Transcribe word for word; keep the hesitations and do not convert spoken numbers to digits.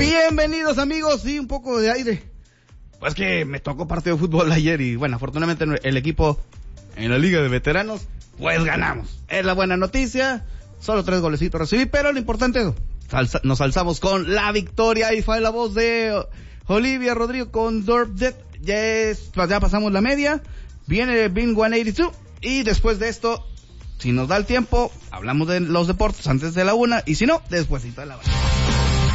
Bienvenidos amigos, y un poco de aire. Pues que me tocó partido de fútbol ayer y bueno, afortunadamente el equipo en la liga de veteranos, pues ganamos. Es la buena noticia, solo tres golecitos recibí, pero lo importante es, nos alzamos con la victoria. Ahí fue la voz de Olivia Rodrigo con Dorp Dead. Yes, ya pasamos la media, viene Bin ciento ochenta y dos y después de esto, si nos da el tiempo, hablamos de los deportes antes de la una y si no, despuesito de la una.